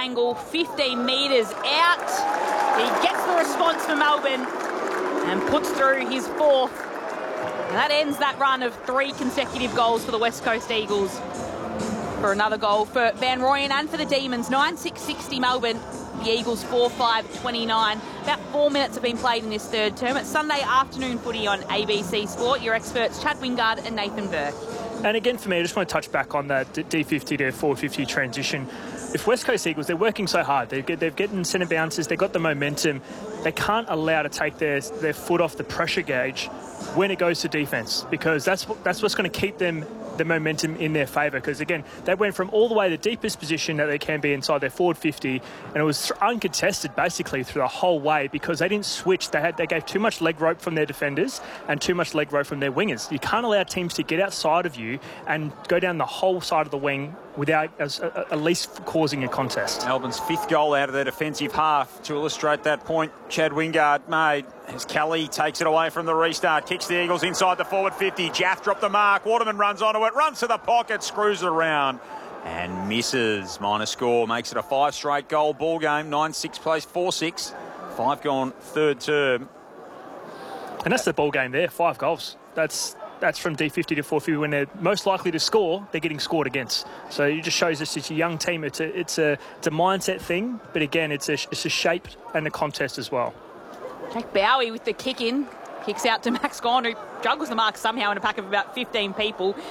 angle, 15 metres out. He gets the response for Melbourne and puts through his fourth. And that ends that run of 3 consecutive goals for the West Coast Eagles. For another goal for Van Rooyen and for the Demons. 9-6-60 Melbourne. The Eagles 4-5-29. About 4 minutes have been played in this third term. It's Sunday afternoon footy on ABC Sport. Your experts, Chad Wingard and Nathan Burke. And again, for me, I just want to touch back on that D50 to 450 transition. If West Coast Eagles, they're working so hard. They're getting centre bounces. They've got the momentum. They can't allow to take their foot off the pressure gauge when it goes to defence, because that's what's going to keep them the momentum in their favour. Because again, they went from all the way the deepest position that they can be inside their forward 50, and it was uncontested basically through the whole way because they didn't switch. They gave too much leg rope from their defenders and too much leg rope from their wingers. You can't allow teams to get outside of you and go down the whole side of the wing without at least causing a contest. Melbourne's 5th goal out of their defensive half. To illustrate that point, Chad Wingard made as Kelly takes it away from the restart, kicks the Eagles inside the forward 50. Jaff dropped the mark. Waterman runs onto it, runs to the pocket, screws it around and misses. Minor score makes it a 5 straight goal ball game. 9-6 plays 4-6. 5 gone third term. And that's the ball game there. 5 goals. That's from D50 to 450 when they're most likely to score, they're getting scored against. So it just shows us it's a young team. It's a mindset thing, but again, it's a shape and a contest as well. Jack Bowie with the kick in. Kicks out to Max Gawn, who juggles the mark somehow in a pack of about 15 people.